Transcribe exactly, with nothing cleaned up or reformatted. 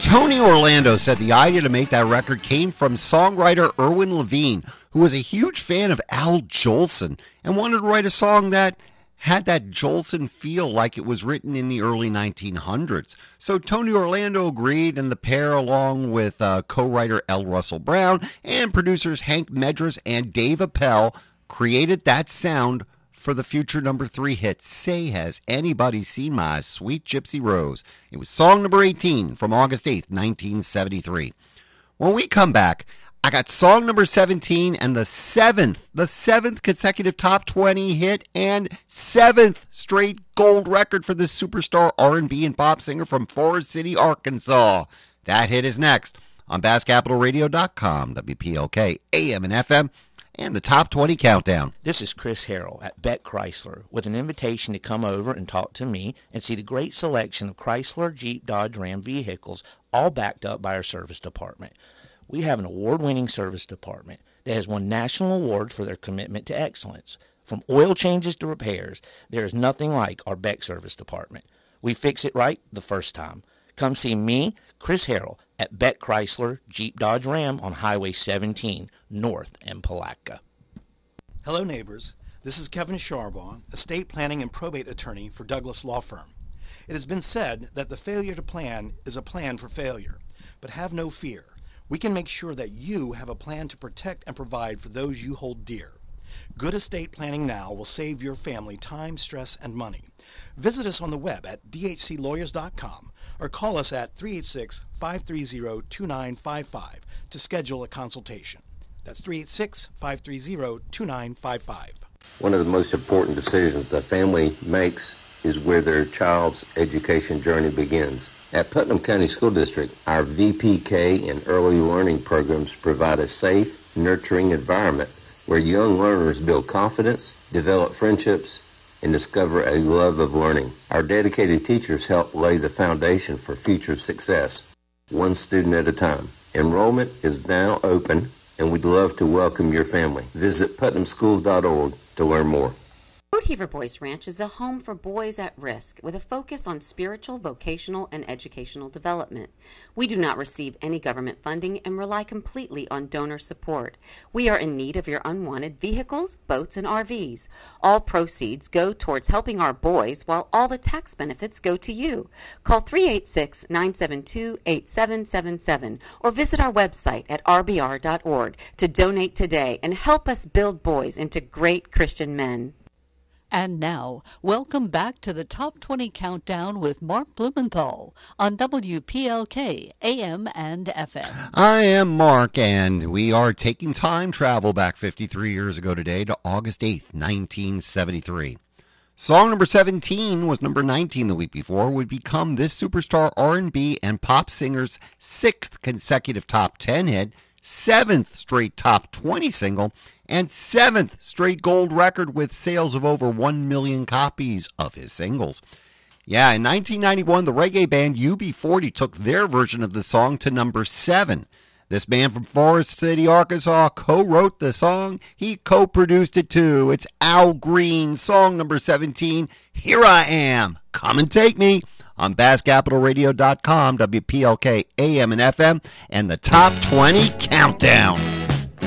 Tony Orlando said the idea to make that record came from songwriter Irwin Levine, who was a huge fan of Al Jolson and wanted to write a song that had that Jolson feel like it was written in the early nineteen hundreds. So Tony Orlando agreed, and the pair, along with uh, co-writer L. Russell Brown and producers Hank Medras and Dave Appel, created that sound for the future number three hit, Say Has Anybody Seen My Sweet Gypsy Rose? It was song number eighteen from August eighth, nineteen seventy-three. When we come back, I got song number seventeen and the seventh, the seventh consecutive top twenty hit and seventh straight gold record for this superstar R and B and pop singer from Forest City, Arkansas. That hit is next on Bass Capital Radio dot com, W P L K, A M and F M, and the Top twenty Countdown. This is Chris Harrell at Beck Chrysler with an invitation to come over and talk to me and see the great selection of Chrysler, Jeep, Dodge, Ram vehicles, all backed up by our service department. We have an award-winning service department that has won national awards for their commitment to excellence. From oil changes to repairs, there is nothing like our Beck service department. We fix it right the first time. Come see me, Chris Harrell, at Beck Chrysler, Jeep, Dodge, Ram on Highway seventeen, north in Palatka. Hello, neighbors. This is Kevin Charbon, estate planning and probate attorney for Douglas Law Firm. It has been said that the failure to plan is a plan for failure, but have no fear. We can make sure that you have a plan to protect and provide for those you hold dear. Good estate planning now will save your family time, stress, and money. Visit us on the web at d h c lawyers dot com or call us at three eight six, five three zero, two nine five five to schedule a consultation. That's three eight six, five three zero, two nine five five. One of the most important decisions a family makes is where their child's education journey begins. At Putnam County School District, our V P K and early learning programs provide a safe, nurturing environment where young learners build confidence, develop friendships, and discover a love of learning. Our dedicated teachers help lay the foundation for future success, one student at a time. Enrollment is now open, and we'd love to welcome your family. Visit putnam schools dot org to learn more. Woodheaver Boys Ranch is a home for boys at risk with a focus on spiritual, vocational, and educational development. We do not receive any government funding and rely completely on donor support. We are in need of your unwanted vehicles, boats, and R Vs. All proceeds go towards helping our boys while all the tax benefits go to you. Call three eight six, nine seven two, eight seven seven seven or visit our website at r b r dot org to donate today and help us build boys into great Christian men. And now, welcome back to the Top twenty Countdown with Mark Blumenthal on W P L K, A M and F M. I am Mark, and we are taking time travel back fifty-three years ago today to August eighth, nineteen seventy-three. Song number seventeen was number nineteen the week before, would become this superstar R and B and pop singer's sixth consecutive top ten hit, seventh straight top twenty single, and seventh straight gold record with sales of over one million copies of his singles. Yeah, in nineteen ninety-one, the reggae band U B forty took their version of the song to number seven. This man from Forest City, Arkansas, co-wrote the song. He co-produced it too. It's Al Green, song number seventeen, Here I Am, Come and Take Me, on Bass Capital Radio dot com, W P L K, A M and F M, and the Top twenty Countdown.